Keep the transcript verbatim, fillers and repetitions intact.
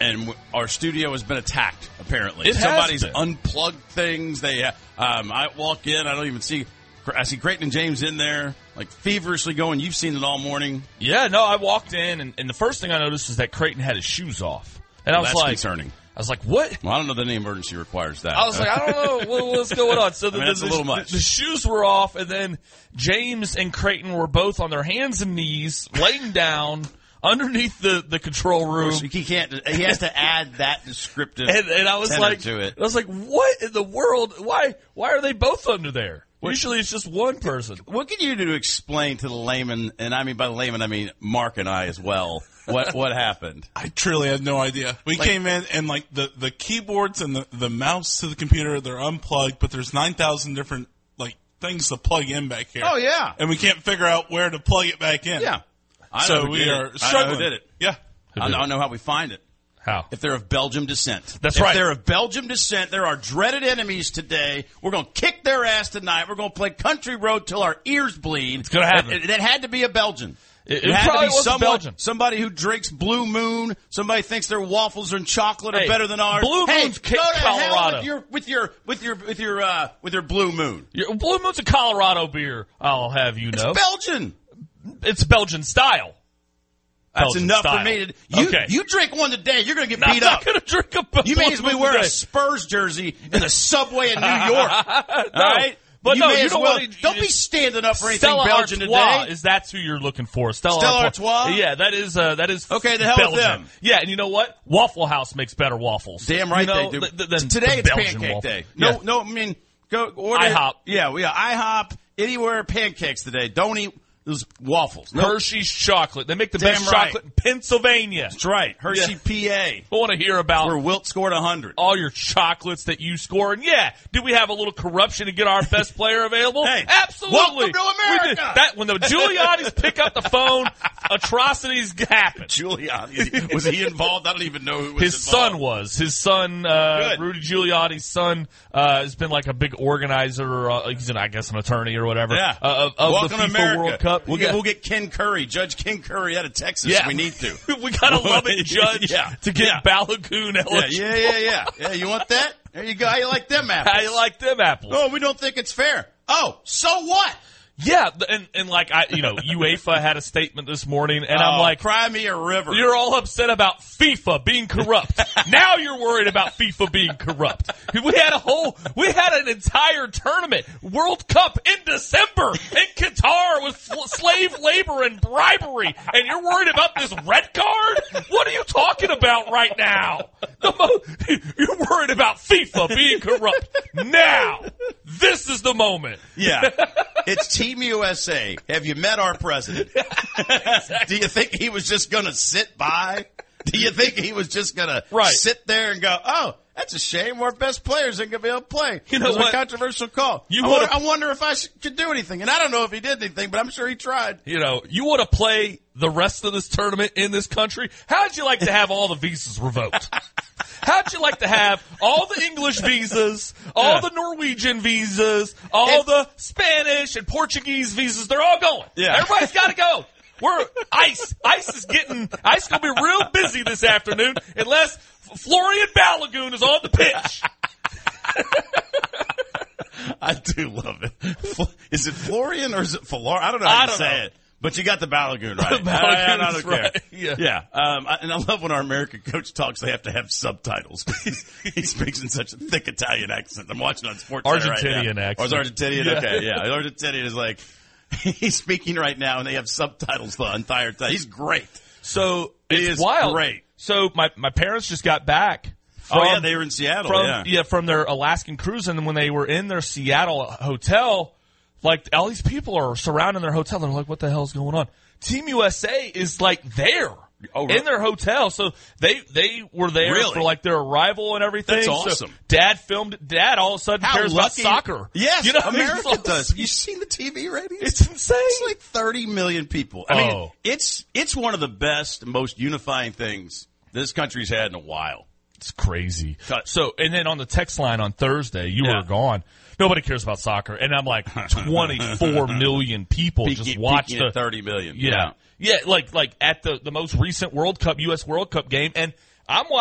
and w- our studio has been attacked, apparently. It has Somebody's been. unplugged things. They, uh, um, I walk in, I don't even see, I see Creighton and James in there, like feverishly going. You've seen it all morning. Yeah, no, I walked in, and, and the first thing I noticed is that Creighton had his shoes off. And Well, I was that's like, concerning. I was like, what? Well, I don't know that any emergency requires that. I was like, I don't know what, what's going on. So the, I mean, that's the, a little the, much. the shoes were off, and then James and Creighton were both on their hands and knees, laying down underneath the, the control room. He can't. He has to add that descriptive. And, and I was tenor like, to it. I was like, what in the world? Why? Why are they both under there? Usually it's just one person. What can you do to explain to the layman, and I mean by the layman, I mean Mark and I as well, what what happened? I truly have no idea. We Like- came in and like the, the keyboards and the, the mouse to the computer, they're unplugged, but there's nine thousand different like things to plug in back here. Oh, yeah. And we can't figure out where to plug it back in. Yeah. I know So who we did are it. struggling. I know who did it. Yeah. I don't know how we find it. How? If they're of Belgium descent. That's if right. If they're of Belgium descent, they're our dreaded enemies today. We're going to kick their ass tonight. We're going to play country road till our ears bleed. It's gonna happen. That, that had to be a Belgian. It- it had probably to be was someone, Belgian. somebody who drinks Blue Moon. Somebody thinks their waffles and chocolate Hey, are better than ours. Blue hey, Moon's go kicked to hell Colorado. with your with your with your with your uh, with your Blue Moon. Your Blue Moon's a Colorado beer, I'll have you know. It's Belgian. It's Belgian style. That's Belgian enough style. for me. To, you Okay. you drink one today, you're going to get No, I'm beat not up. going to drink a Blue You may as well Moon wear today. a Spurs jersey in the subway in New York. All No, right? but you no, may you as don't well. wanna- Don't be standing up for anything Stella Belgian Artois today. is that's who you're looking for. Stella, Stella Artois? Yeah, that is uh, that is Okay, the hell with Belgian. them. Yeah, and you know what? Waffle House makes better waffles. Damn right you know, they do. th- th- than Today the it's Belgian pancake waffle. day. No, Yeah. no, I mean go order IHOP. Yeah, we got IHOP. Anywhere pancakes today. Don't eat those waffles. No, Hershey's chocolate. They make the Damn best right. chocolate in Pennsylvania. that's right. Hershey, Yeah. P A, I want to hear about where Wilt scored a hundred. all your chocolates that you score. And yeah, did we have a little corruption to get our best player available? Hey, Absolutely. welcome to America. We did. That when the Giuliani's pick up the phone, atrocities happen. Giuliani was he involved? I don't even know who was His involved. son was. His son, uh, Good. Rudy Giuliani's son, uh, has been like a big organizer. Uh, he's an, I guess, an attorney or whatever. Yeah. Uh, of, of Welcome the to FIFA America. World Cup. We'll yeah. get we'll get Ken Curry, Judge Ken Curry out of Texas. Yeah. We need to. we got a Lubbock judge Yeah. to get Yeah. Balagoon Yeah, eligible. yeah, yeah, yeah. Yeah, you want that? There you go. How you like them apples? How you like them apples? Oh, we don't think it's fair. Oh, so what? Yeah, th- and, and like I, you know, UEFA had a statement this morning, and I'm Oh, like, cry me a river. you're all upset about FIFA being corrupt. Now you're worried about FIFA being corrupt. We had a whole, we had an entire tournament, World Cup in December in Qatar with fl- slave labor and bribery, and you're worried about this red card? What are you talking about right now? The mo- you're worried about FIFA being corrupt. Now, this is the moment. Yeah. It's Team U S A. Have you met our president? Do you think he was just going to sit by? Do you think he was just going Right. to sit there and go, oh, that's a shame. Our best players ain't going to be able to play. You know It was what? a controversial call. You I, would've- wonder, I wonder if I sh- could do anything. And I don't know if he did anything, but I'm sure he tried. You know, you want to play the rest of this tournament in this country? How'd you like to have all the visas revoked? How'd you like to have all the English visas, all Yeah. the Norwegian visas, all And- the Spanish and Portuguese visas? They're all going. Yeah. Everybody's got to go. We're ice. Ice is getting. Ice gonna be real busy this afternoon unless Florian Balogun is on the pitch. I do love it. Is it Florian or is it Flor? I don't know how I you don't say know. it. But you got the Balogun right. Balogun I, I, I is don't care. right. Yeah. yeah. Um, I, and I love when our American coach talks, they have to have subtitles. He speaks in such a thick Italian accent. I'm watching on Sports Center right Argentinian now. accent. Oh, it's Argentinian? Yeah. Okay, yeah. Argentinian is like, he's speaking right now and they have subtitles the entire time. He's great. So He it's is wild. great. So my my parents just got back. From, Oh, yeah, they were in Seattle, From yeah. from their Alaskan cruise, and when they were in their Seattle hotel, like all these people are surrounding their hotel. They're like, "What the hell's going on?" Team U S A is like there. Oh, really? In their hotel, so they they were there Really? for like their arrival and everything. That's So awesome. Dad filmed. Dad all of a sudden How cares lucky. about soccer. Yes, you know, America it's- does. Have you seen the T V ratings? It's insane. It's like thirty million people. I mean, Oh. it's it's one of the best, most unifying things this country's had in a while. It's crazy. Cut. So, and then on the text line on Thursday, you Yeah. were gone. Nobody cares about soccer, and I'm like, twenty-four million people Peaking- just watch peaking the at thirty million. Yeah, yeah, like like at the the most recent World Cup, U S World Cup game, and I'm watching.